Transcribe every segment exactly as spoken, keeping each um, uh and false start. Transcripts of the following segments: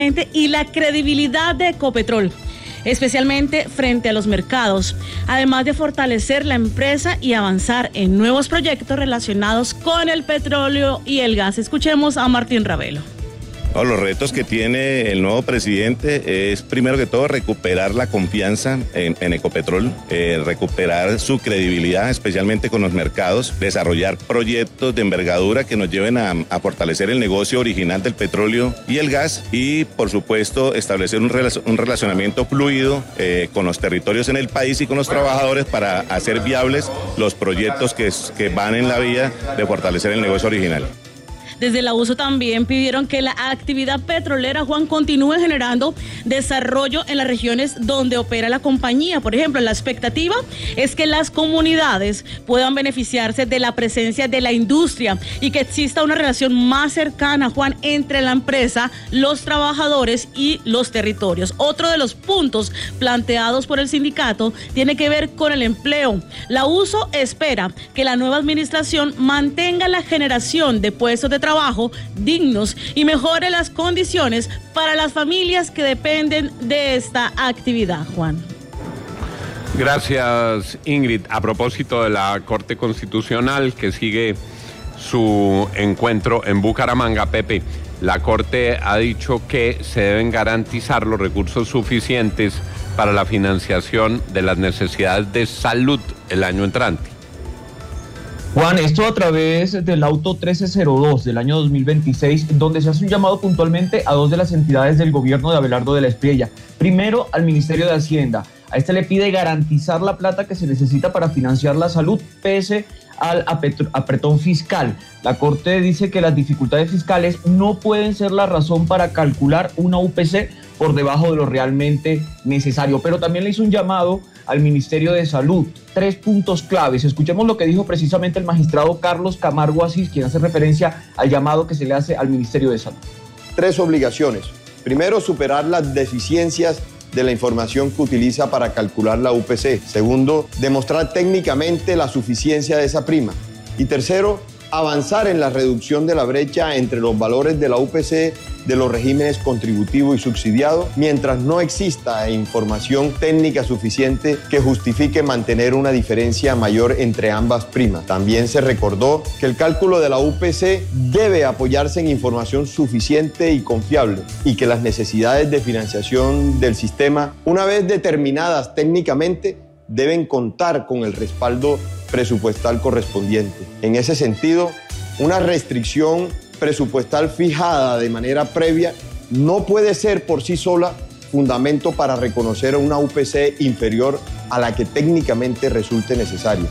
y la credibilidad de Ecopetrol, especialmente frente a los mercados, además de fortalecer la empresa y avanzar en nuevos proyectos relacionados con el petróleo y el gas. Escuchemos a Martín Ravelo. No, los retos que tiene el nuevo presidente es, primero que todo, recuperar la confianza en, en Ecopetrol, eh, recuperar su credibilidad, especialmente con los mercados, desarrollar proyectos de envergadura que nos lleven a, a fortalecer el negocio original del petróleo y el gas y, por supuesto, establecer un, relac- un relacionamiento fluido eh, con los territorios en el país y con los trabajadores para hacer viables los proyectos que, que van en la vía de fortalecer el negocio original. Desde la U S O también pidieron que la actividad petrolera, Juan, continúe generando desarrollo en las regiones donde opera la compañía. Por ejemplo, la expectativa es que las comunidades puedan beneficiarse de la presencia de la industria y que exista una relación más cercana, Juan, entre la empresa, los trabajadores y los territorios. Otro de los puntos planteados por el sindicato tiene que ver con el empleo. La U S O espera que la nueva administración mantenga la generación de puestos de trabajo trabajo dignos y mejore las condiciones para las familias que dependen de esta actividad, Juan. Gracias, Ingrid. A propósito de la Corte Constitucional que sigue su encuentro en Bucaramanga, Pepe, la Corte ha dicho que se deben garantizar los recursos suficientes para la financiación de las necesidades de salud el año entrante. Juan, esto a través del auto trece cero dos del año dos mil veintiséis, donde se hace un llamado puntualmente a dos de las entidades del gobierno de Abelardo de la Espriella. Primero, al Ministerio de Hacienda. A este le pide garantizar la plata que se necesita para financiar la salud, pese al apretón fiscal. La Corte dice que las dificultades fiscales no pueden ser la razón para calcular una U P C por debajo de lo realmente necesario. Pero también le hizo un llamado al Ministerio de Salud. Tres puntos claves. Escuchemos lo que dijo precisamente el magistrado Carlos Camargo Asís, quien hace referencia al llamado que se le hace al Ministerio de Salud. Tres obligaciones. Primero, superar las deficiencias de la información que utiliza para calcular la U P C. Segundo, demostrar técnicamente la suficiencia de esa prima. Y tercero, avanzar en la reducción de la brecha entre los valores de la U P C de los regímenes contributivo y subsidiado, mientras no exista información técnica suficiente que justifique mantener una diferencia mayor entre ambas primas. También se recordó que el cálculo de la U P C debe apoyarse en información suficiente y confiable y que las necesidades de financiación del sistema, una vez determinadas técnicamente, deben contar con el respaldo presupuestal correspondiente. En ese sentido, una restricción presupuestal fijada de manera previa no puede ser por sí sola fundamento para reconocer una U P C inferior a la que técnicamente resulte necesaria.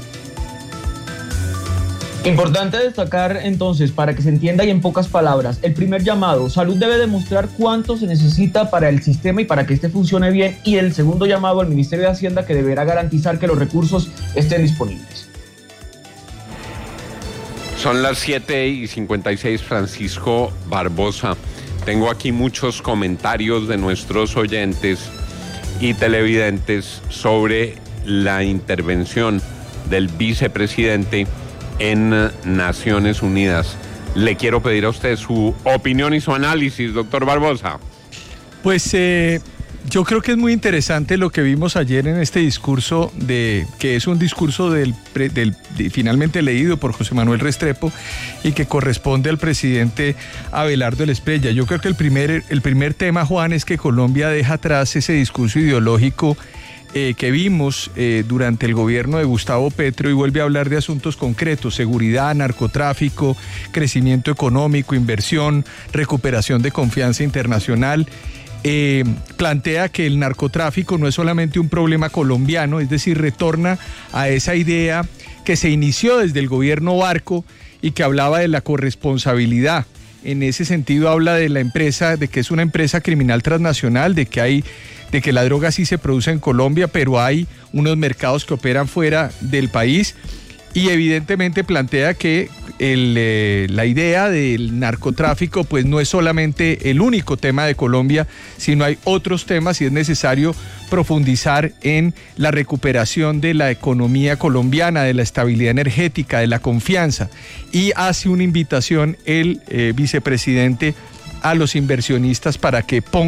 Importante destacar entonces, para que se entienda y en pocas palabras, el primer llamado, salud debe demostrar cuánto se necesita para el sistema y para que este funcione bien, y el segundo llamado al Ministerio de Hacienda, que deberá garantizar que los recursos estén disponibles. Son las siete y cincuenta y seis, Francisco Barbosa. Tengo aquí muchos comentarios de nuestros oyentes y televidentes sobre la intervención del vicepresidente en Naciones Unidas. Le quiero pedir a usted su opinión y su análisis, doctor Barbosa. Pues eh, yo creo que es muy interesante lo que vimos ayer en este discurso, de que es un discurso del, del de, finalmente leído por José Manuel Restrepo y que corresponde al presidente Abelardo de la Espriella. Yo creo que el primer, el primer tema, Juan, es que Colombia deja atrás ese discurso ideológico Eh, que vimos eh, durante el gobierno de Gustavo Petro y vuelve a hablar de asuntos concretos: seguridad, narcotráfico, crecimiento económico, inversión, recuperación de confianza internacional. Eh, plantea que el narcotráfico no es solamente un problema colombiano, es decir, retorna a esa idea que se inició desde el gobierno Barco y que hablaba de la corresponsabilidad. En ese sentido habla de la empresa, de que es una empresa criminal transnacional, de que hay de que la droga sí se produce en Colombia, pero hay unos mercados que operan fuera del país, y evidentemente plantea que el, eh, la idea del narcotráfico pues no es solamente el único tema de Colombia, sino hay otros temas y es necesario profundizar en la recuperación de la economía colombiana, de la estabilidad energética, de la confianza, y hace una invitación el eh, vicepresidente a los inversionistas para que pongan